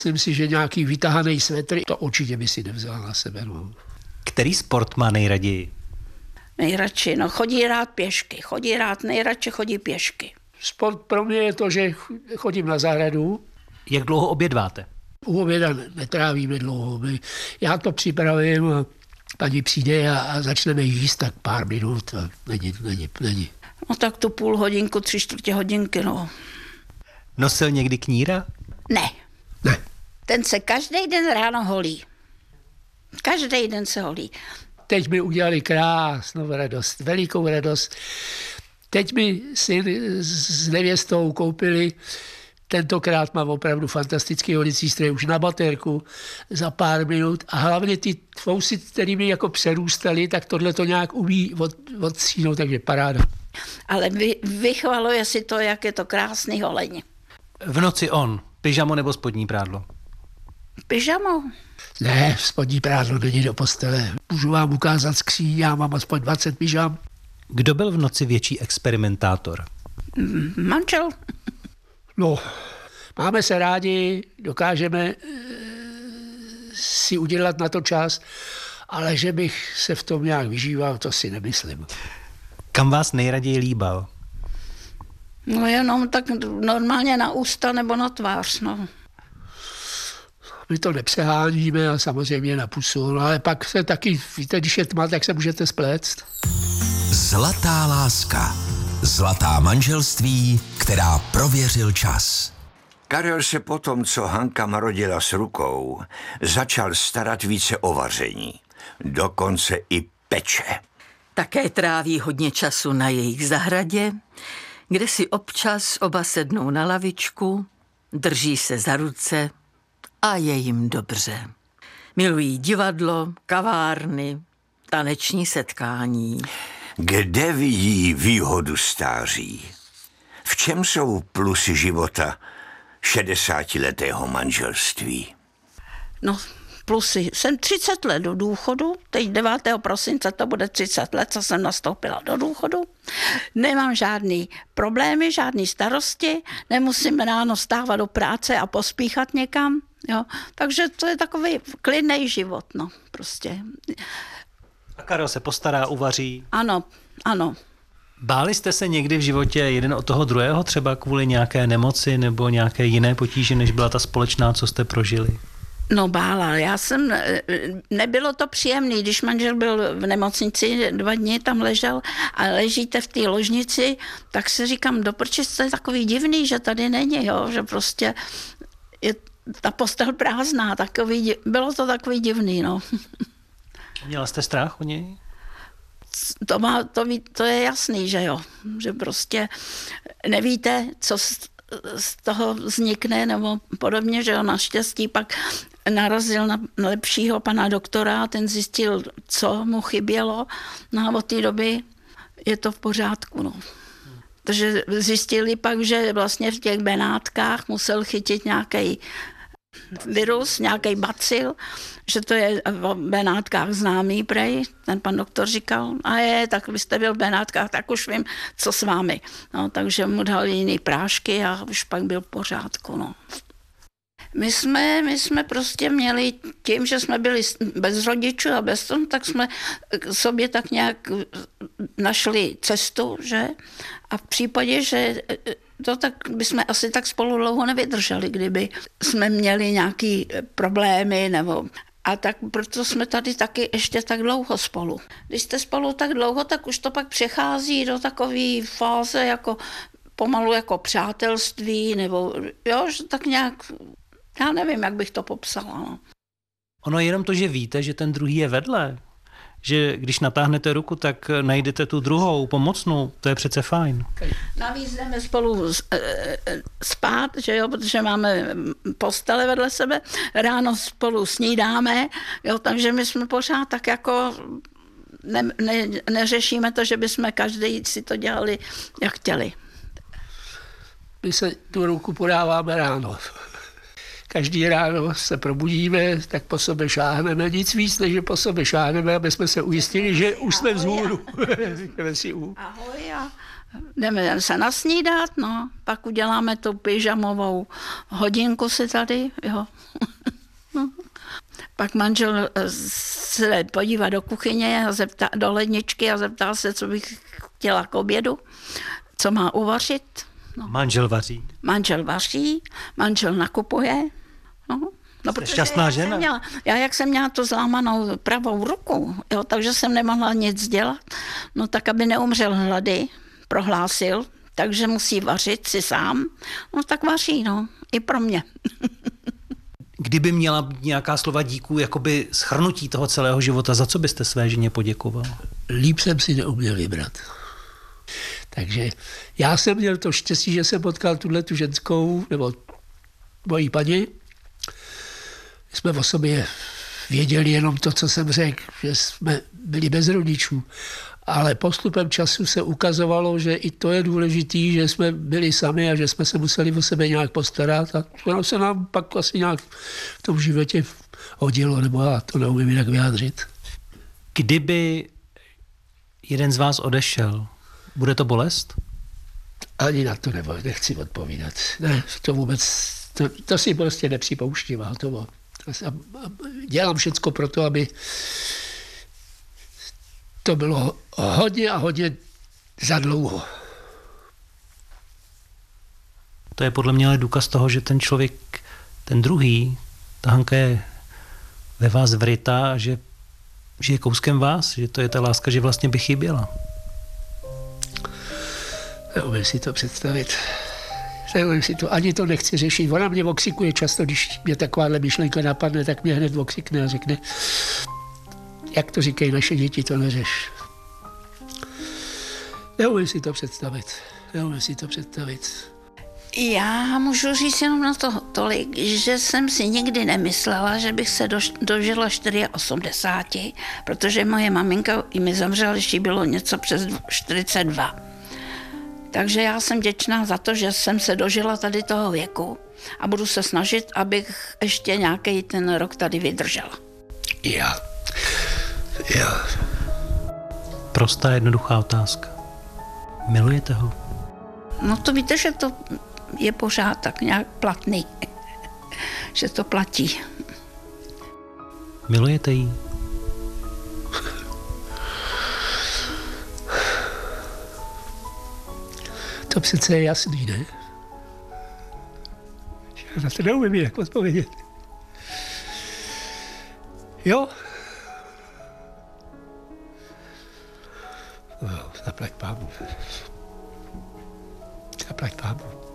Myslím si, že nějaký vytahaný svetr, to určitě by si nevzala na sebe. No. Který sport má nejraději? Nejradši, nejradši chodí pěšky. Sport pro mě je to, že chodím na zahradu. Jak dlouho obědváte? U oběda netrávíme dlouho. Já to připravím a paní přijde a začneme jíst tak pár minut. Není. No tak tu půl hodinku, 3/4 hodinky, no. Nosil někdy kníra? Ne. Ten se každý den ráno holí. Každý den se holí. Teď mi udělali krásnou radost, velikou radost. Teď mi syn s nevěstou koupili, tentokrát mám opravdu fantastický holicí stroj už na baterku za pár minut a hlavně ty fousy, které mi jako přerůstaly, tak tohle to nějak umí odstříhnout, takže paráda. Ale vychvaluje si to, jak je to krásný holení. V noci pyžamo nebo spodní prádlo? Pyžamo. Ne, spodní prádlo není do postele. Můžu vám ukázat skříň, já mám aspoň 20 pyžam. Kdo byl v noci větší experimentátor? Manžel. No, máme se rádi, dokážeme si udělat na to čas, ale že bych se v tom nějak vyžíval, to si nemyslím. Kam vás nejraději líbal? No jenom tak normálně na ústa nebo na tvář, no. My to nepřeháníme a samozřejmě na pusu, no ale pak se taky, víte, když je tma, tak se můžete spléct. Zlatá láska. Zlatá manželství, která prověřil čas. Karel se potom, co Hanka marodila s rukou, začal starat více o vaření. Dokonce i peče. Také tráví hodně času na jejich zahradě, kde si občas oba sednou na lavičku, drží se za ruce a je jim dobře. Milují divadlo, kavárny, taneční setkání. Kde vidí výhodu stáří? V čem jsou plusy života 60letého manželství? No, plusy. Jsem 30 let do důchodu, teď 9. prosince to bude 30 let, co jsem nastoupila do důchodu. Nemám žádný problémy, žádný starosti, nemusím ráno stávat do práce a pospíchat někam. Jo. Takže to je takový klidný život, no, prostě. A Karel se postará, uvaří. Ano. Báli jste se někdy v životě jeden od toho druhého, třeba kvůli nějaké nemoci nebo nějaké jiné potíži, než byla ta společná, co jste prožili? No bála, nebylo to příjemné, když manžel byl v nemocnici 2 dny, tam ležel a ležíte v té ložnici, tak si říkám, doprči, to je takový divný, že tady není, jo, že prostě je ta postel prázdná, bylo to takový divný, no. Měla jste strach o něj? To je jasný, že jo, že prostě nevíte, co z toho vznikne nebo podobně, že jo, naštěstí pak narazil na lepšího pana doktora a ten zjistil, co mu chybělo, no a od té doby je to v pořádku, no. Takže zjistili pak, že vlastně v těch Benátkách musel chytit nějaký virus, nějaký bacil, že to je v Benátkách známý prej, ten pan doktor říkal, tak vy jste byl v Benátkách, tak už vím, co s vámi. No, takže mu dal jiný prášky a už pak byl v pořádku, no. My jsme prostě měli tím, že jsme byli bez rodičů a bez toho, tak jsme sobě tak nějak našli cestu, že? A v případě, že to tak bychom asi tak spolu dlouho nevydrželi, kdyby jsme měli nějaký problémy nebo... A tak proto jsme tady taky ještě tak dlouho spolu. Když jste spolu tak dlouho, tak už to pak přechází do takové fáze jako pomalu jako přátelství, nebo jo, že tak nějak, já nevím, jak bych to popsala. No. Ono je jenom to, že víte, že ten druhý je vedle. Že když natáhnete ruku, tak najdete tu druhou, pomocnou, to je přece fajn. Navíc jdeme spolu spát, že jo, protože máme postele vedle sebe, ráno spolu snídáme, jo, takže my jsme pořád tak jako neřešíme to, že bychom každý si to dělali, jak chtěli. My se tu ruku podáváme ráno. Každý ráno se probudíme, tak po sobě šáhneme. Nic víc, než že po sobě šáhneme, aby jsme se ujistili, že už jsme vzhůru. Ahoj a jdeme se nasnídat, no, pak uděláme tu pyžamovou hodinku si tady, jo. Pak manžel se podívá do kuchyně a do ledničky a zeptá se, co bych chtěla k obědu, co má uvařit. No. Manžel vaří. Manžel vaří, manžel nakupuje. No, protože šťastná žena. Jak jsem měla tu zlámanou pravou ruku, jo, takže jsem nemohla nic dělat, no tak, aby neumřel hlady, prohlásil, takže musí vařit si sám, no tak vaří, no, i pro mě. Kdyby měla nějaká slova díků, jakoby shrnutí toho celého života, za co byste své ženě poděkoval? Líp jsem si neuměl vybrat. Takže já jsem měl to štěstí, že jsem potkal tu ženskou, nebo mojí paní. Jsme o sobě věděli jenom to, co jsem řekl, že jsme byli bez rodičů. Ale postupem času se ukazovalo, že i to je důležitý, že jsme byli sami a že jsme se museli o sebe nějak postarat. A ono se nám pak asi nějak v tom životě hodilo, nebo já to neumím jinak vyjádřit. Kdyby jeden z vás odešel, bude to bolest? Ani na to nechci odpovídat. Ne, to vůbec, to si prostě nepřipouštím. A to dělám všecko pro to, aby to bylo hodně a hodně zadlouho. To je podle mě ale důkaz toho, že ten člověk, ten druhý, ta Hanka je ve vás vrytá, že je kouskem vás, že to je ta láska, že vlastně by chyběla. Neumím si to představit. Neumím si to, ani to nechci řešit. Ona mě okřikuje často, když mě takováhle myšlenka napadne, tak mě hned okřikne a řekne, jak to říkají naše děti, to neřeš. Neumím si to představit. Já můžu říct jenom na to tolik, že jsem si nikdy nemyslela, že bych se dožila 84, protože moje maminka i mi zemřela, když jí bylo něco přes 42. Takže já jsem vděčná za to, že jsem se dožila tady toho věku a budu se snažit, abych ještě nějaký ten rok tady vydržela. Já. Prostá, jednoduchá otázka. Milujete ho? No to víte, že to je pořád tak nějak platný, že to platí. Milujete jí? To přece je jasný, ne? Já na to neumím jinak odpovědět. Jo? No, zaplať pámu.